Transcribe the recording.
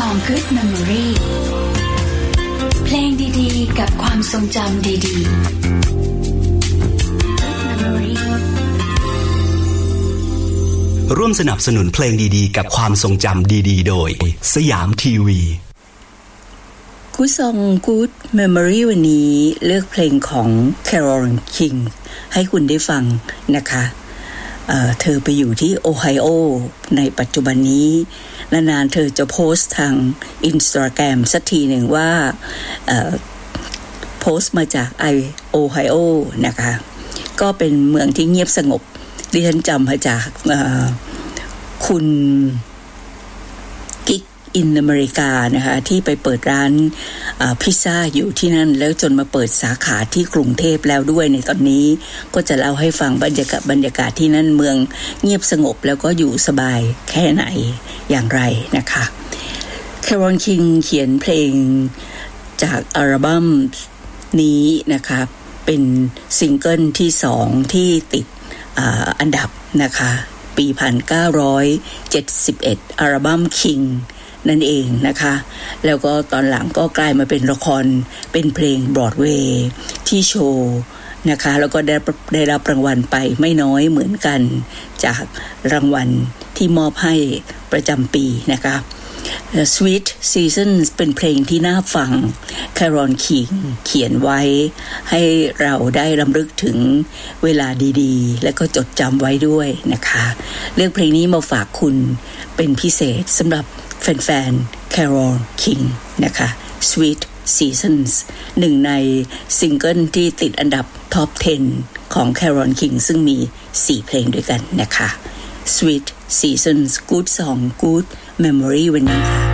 Song Good Memory เพลงดีๆกับความทรงจำดีๆ Good Memory ร่วมสนับสนุนเพลงดีๆกับความทรงจำดีๆโดยสยามทีวี Good Song Good Memory วันนี้เลือกเพลงของ Carole King ให้คุณได้ฟังนะคะเธอไปอยู่ที่โอไฮโอในปัจจุบันนี้นานๆเธอจะโพสต์ทาง Instagram สักทีหนึ่งว่าโพสต์มาจากโอไฮโอนะคะก็เป็นเมืองที่เงียบสงบดิฉันจำมาจากคุณกิ๊กอินอเมริกานะคะที่ไปเปิดร้านพิซซ่าอยู่ที่นั่นแล้วจนมาเปิดสาขาที่กรุงเทพแล้วด้วยในตอนนี้ก็จะเล่าให้ฟังบรรยากาศที่นั่นเมืองเงียบสงบแล้วก็อยู่สบายแค่ไหนอย่างไรนะคะ Carole King เขียนเพลงจากอัลบั้มนี้นะคะเป็นซิงเกิลที่2ที่ติดอันดับนะคะปี1971อัลบั้ม King นั่นเองนะคะแล้วก็ตอนหลังก็กลายมาเป็นละครเป็นเพลงบรอดเวย์ที่โชว์นะคะแล้วก็ได้รับรางวัลไปไม่น้อยเหมือนกันจากรางวัลที่มอบให้ประจำปีนะคะ Sweet Seasons เป็นเพลงที่น่าฟัง Carole King เขียนไว้ให้เราได้รำลึกถึงเวลาดีๆและก็จดจำไว้ด้วยนะคะเลือกเพลงนี้มาฝากคุณเป็นพิเศษสำหรับแฟนๆ Carole King นะคะ Sweet Seasons หนึ่งในซิงเกิลที่ติดอันดับท็อป 10 ของ Carole King ซึ่งมี4เพลงด้วยกันนะคะ Sweet Seasons Good Song Good Memory วันนี้ค่ะ